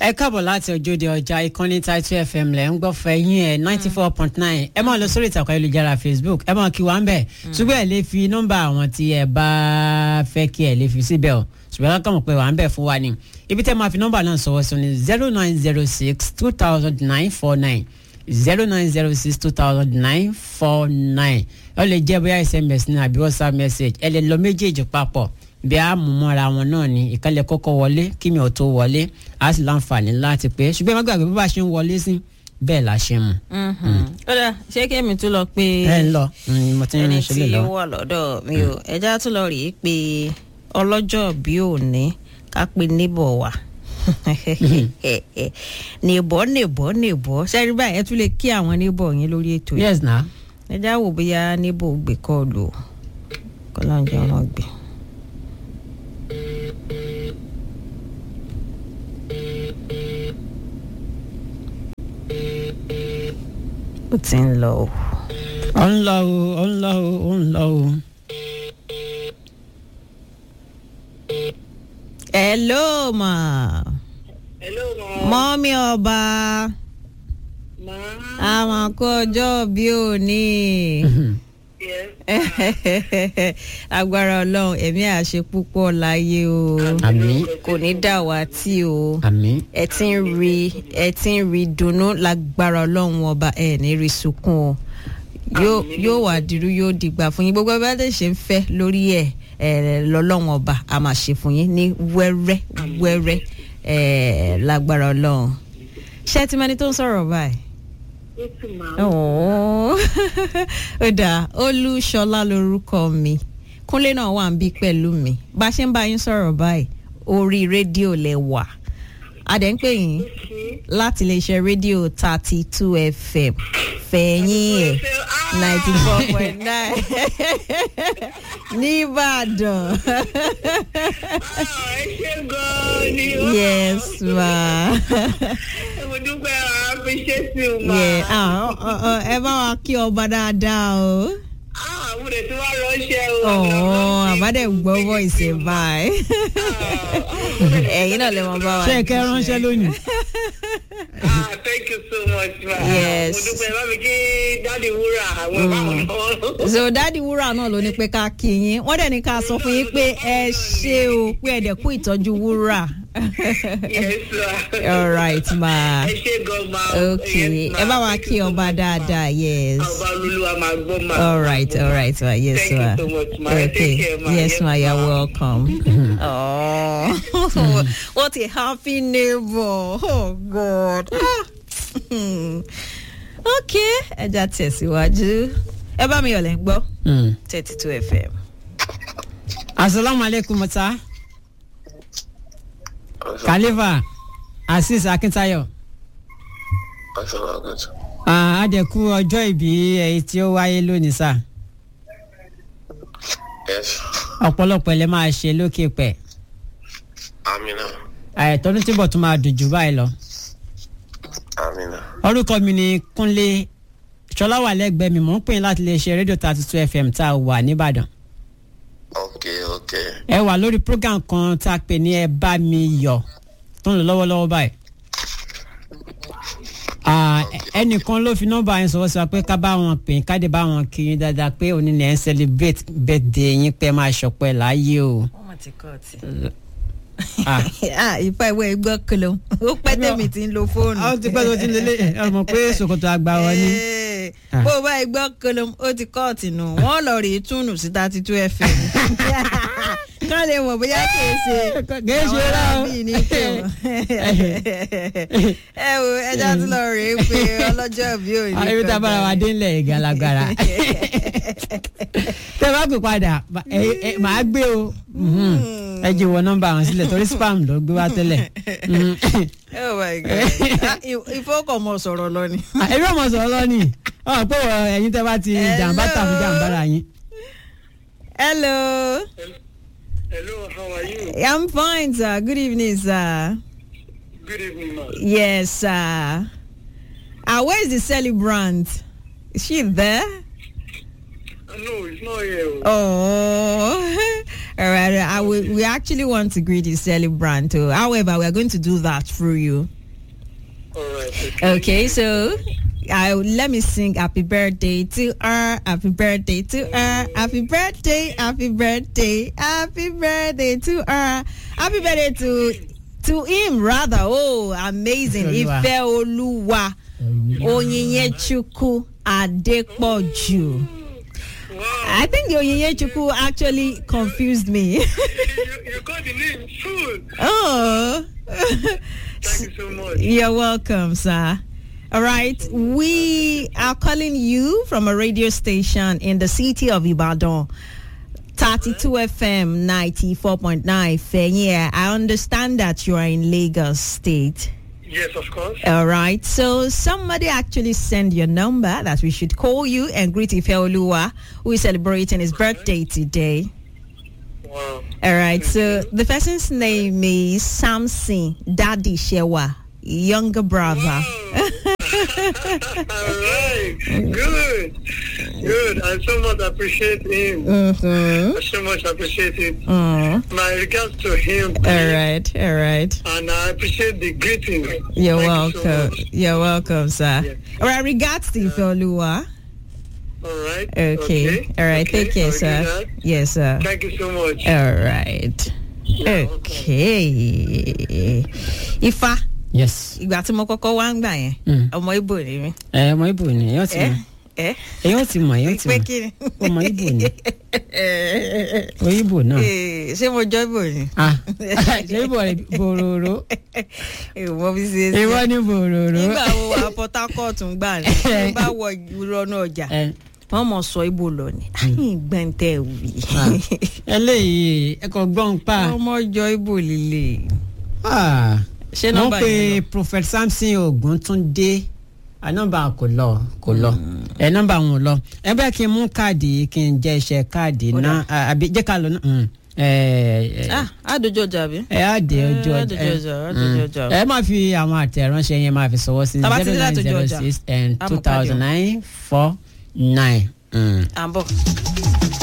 ẹ káàbọ̀ láti Ojúde ọjà ìkànnì Title FM lẹ́ ń gbọ́ fẹ́yìn ẹ̀ 94.9 ẹ máa lọ sórí ìtàkùn ayélujára Facebook ẹ máa kí wa ń bẹ̀ ṣùgbọ́n ẹ lè fi nọ́mbà àwọn tí ẹ bá fẹ́ kí ẹ lè fi síbẹ̀ o ṣùgbọ́n ká mọ̀ pé wà ń bẹ̀ fún wa ni ibi tẹ́ máa fi nọ́mbà náà sọ̀wọ́ sí ni 0906 200949 0906 200949 ó lè jẹ́ bóyá SMS ní àbí WhatsApp message ẹ lè lọ méjèèjì papọ̀ bí a mú mọ́ra wọn náà ni ìkàlẹ̀ kọ́kọ́ wọlé kí mi ò tó wọlé a sì láǹfààní láti pé ṣùgbọ́n má gbàgbé bí bá ṣe ń wọlé sí bẹ́ẹ̀ la ṣe mú. ó dà ṣé kémi tún lọ pé ẹ ń lọ mo ti ń ṣe lè lọ. ẹni tí ó wà lọ́dọ̀ mi ò ẹja tún lọ rí i pé ọlọ́jọ́ bí òní ká pe níbọ̀ wá nìbọ̀ sẹ́rí báyìí ẹ tún lè kí àwọn níbọ̀ yín lórí ètò yìí. yes na. ẹja wò bóyá níbọ̀ gbé kọ́ọ̀lù kọ́láńjẹ́ wọn gbé. ó ti ń lọ o. ó ń lọ o ó ń lọ o ó ń lọ o. hello ma. Hello ma. mọ́mí ọba. Ma. àwọn akọ́jọ́ bí òní. Yes. agbára Ọlọ́run ẹ̀mí àṣẹ púpọ̀ láyé o. àmín. kò ní dàwátì o. àmín. ẹ ti ń rí dunnú lágbára Ọlọ́run ọba ẹ ní rí sunkún o. yóò wà dìrú yóò dìgbà fún yín gbogbo ẹbí ẹ ṣe ń fẹ́ lórí ẹ lọ́lọ́run ọba a máa ṣe fún yín ní wẹ́rẹ́ lágbára Ọlọ́run. ṣé ti mẹ́ni tó ń sọ̀rọ̀ báyìí? ó dáa Olúṣọlá lorúkọ mi Kúnlé náà wà ń bí pẹ̀lú mi bá a ṣe ń bá yín sọ̀rọ̀ báyìí orí rédíò lẹ wà a dẹ̀ ń pè yín láti iléeṣẹ́ rédíò 32 FM fẹ̀yìn ẹ̀ 94.9 nìbàdàn. ẹ ṣe gan-an ni. yes ma. mo dúpẹ́ appreciate you ma. ẹ bá wa kí ọba dáadáa o. mo lè tún wá ránṣẹ́ o. àbádẹ́ gbọ́ voice ẹ̀ báyìí. ẹ̀yin náà lè mọ bá wa. ṣé ẹ kẹ́ ránṣẹ́ lónìí. Thank you so much ma. Yes. mo dúpẹ́ bá mi kí dáàdi wúrà àwọn báwọn náà. so dáàdi wúrà náà ló ní pé ká kí yín wọ́n dẹ̀ ní ká sọ fún yín pé ẹ ṣé o pé ẹ dẹ̀ kú ìtọ́jú wúrà. Yes ma. all right ma. ẹ ṣe gan ma. okay ẹ bá wa kí ọba dáadáa yes. ọba olúwa máa gbọ́ ma. all right ma yes Thank ma. you so much ma. okay Take care ma. yes ma you're welcome. oh what a happy neighbor oh God. okay ẹja tẹ̀síwájú ẹ bá mi yọ̀lẹ̀ ń gbọ́ 32 FM. asalaamualeykum mọta Khalifa Azeez Akintayo àdẹ̀kù ọjọ́ ìbí èyí tí ó wáyé lónìí sá ọ̀pọ̀lọpọ̀ lè máa ṣe lókè pẹ̀ Amina. àìtọ́dún tí bọ̀ tún máa dùn jù báyìí lọ. Amina. orúkọ mi ni Kúnlé Ṣọlá wà lẹ́gbẹ̀ẹ́ mi mò ń pè yín láti lè ṣe rédíò 32 FM tá a wà nìbàdàn. Okay. ẹ wà lórí program kan tá a pè ní ẹ bá mi yọ̀ tó ń lọ lọ́wọ́lọ́wọ́ báyìí. ẹnìkan ló fi nọ́mbà yẹn sọ̀rọ̀ sí wa pé ká bá wọn pè ká dé bá wọn kí yín dáadáa pé òní ni ẹ ń celebrate birthday yín pé máa ṣọpẹ́ láàyè o. wọ́n ti kọ́ ọtí. ìfà ìwé ẹgbẹ́ kìlọ̀ ó pẹ́ tẹ̀mí tí ń lo fóònù. ó ti pẹ́ tó ti ń lélẹ̀ ẹ mọ̀ pé ṣòkòtò àgbà wọn ni. bó o bá ẹgbẹ́ kìlọ̀ ó ti kọ́ ọtí nù wọ́n lọ rí túnù sí 32 FM. kán lè mọ̀ bóyá kìí ṣe rà o. bíi ní pé o. ẹ wo ẹja tó lọ rèé pé ọlọ́jọ́ bí ò ní. ibi tá a bára wa dé ńlẹ̀ ìgbà lágbára. tẹ́ bá pè padà màá gbé o ẹ jẹ́ wọ nọ́mbà àwọn sílẹ̀ torí spam ló gbé wá tẹ́lẹ̀. oh my God ìfowópamọ́ sọ̀rọ̀ lọ ni. èmi ò mọ̀ sọ̀rọ̀ lọ ni ọ̀ pé ẹ̀yin tẹ́ bá ti jàǹbá tàbí jàǹbára yín. hello. Hello, how are you? I'm fine, sir. Good evening, sir. Good evening ma. Yes, sir. Where is the celebrant? Is she there? No, it's not here. Oh, all right. We actually want to greet the celebrant. However, we are going to do that through you. right. Okay, so let me sing happy birthday to her, happy birthday to her, happy birthday, happy birthday, happy birthday to her, happy birthday to him rather. Oh, amazing. Ifeoluwa Onyinyechuku Adepoju. Wow. I think the Onyinyechuku actually confused me. You got the name full. Oh. Thank you so much. You're welcome, sir. All right. We are calling you from a radio station in the city of Ibadan. 32 FM 94.9 Fenye. I understand that you are in Lagos State. Yes, of course. All right. So somebody actually sent your number that we should call you and greet Ifeoluwa, who is celebrating his birthday today. Wow. All right. So the person's name is Samson Daddy Shewa, younger brother. Wow. All right. Good. I so much appreciate him. I so much appreciate it. My regards to him. All right. And I appreciate the greeting. You're Thank you so welcome. much. You're welcome, sir. Yeah. All right. Regards to Ifeoluwa. All right. Okay. All right. Okay. Take care, I'll do sir. that. Yes, sir. Thank you so much. All right. Yeah, Okay. Ifa. Yes. Ìgbà tí mo kọ́kọ́ wá ń gbà yẹn. Ọmọ Ìgbò ni mi. ọmọ Ìgbò ni èyàn ti mọ̀ èyàn ti mọ̀ Pé kí ni? ọmọ Ìgbò ni Ìgbò náà. Ṣé mo jọ Ìgbò ni? ṣé Ìgbò rẹ̀ bòròrò. Ìwọ bí ṣe ṣe. ìwọ ni bòròrò. Nígbà wo wà Port Harcourt ń gbà ní? Bá wọ ìrọ̀nà ọjà. Wọ́n mọ̀ sọ Ìgbò lọ ni. Gbẹ̀ntẹ̀ wì. eléyìí ẹ̀kọ́ gbọ́n pa. Ọmọ jọ Ìgbò líle. Ṣé wọ́n nọ́mbà pe yẹn lọ? Prophet Samson Ògúntúndé nọ́mbà kò lọ nọ́mbà wọn lọ ẹ bẹ́ẹ̀ kí n mú káàdì kí n jẹ́ iṣẹ́ káàdì náà àbí jẹ́ ká lọ náà. Àdójọ́ ọjà bí? Àdè ọjọ́ ọjà. ẹ máa fi àwọn àtẹ̀ránṣẹ́ yẹn máa fi sọwọ́ sí Tá bá ti dé láti ọjọ́ ọjà. 0906 and 2009 49. À ń bọ̀.